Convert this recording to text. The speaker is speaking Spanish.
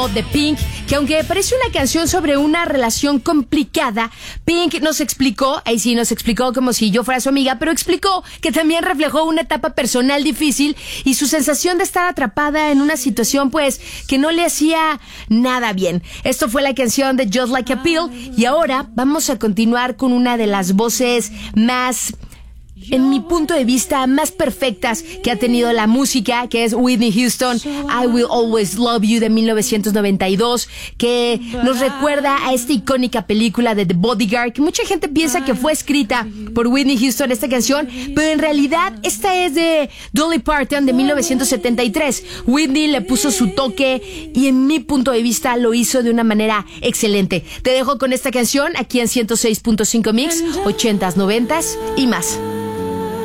de Pink, que aunque parece una canción sobre una relación complicada, Pink nos explicó como si yo fuera su amiga, pero explicó que también reflejó una etapa personal difícil y su sensación de estar atrapada en una situación pues que no le hacía nada bien. Esto fue la canción de Just Like a Pill y ahora vamos a continuar con una de las voces más, en mi punto de vista, más perfectas que ha tenido la música, que es Whitney Houston, I Will Always Love You de 1992, que nos recuerda a esta icónica película de The Bodyguard, que mucha gente piensa que fue escrita por Whitney Houston esta canción, pero en realidad esta es de Dolly Parton de 1973. Whitney le puso su toque y en mi punto de vista lo hizo de una manera excelente. Te dejo con esta canción aquí en 106.5 Mix, 80s, 90s y más.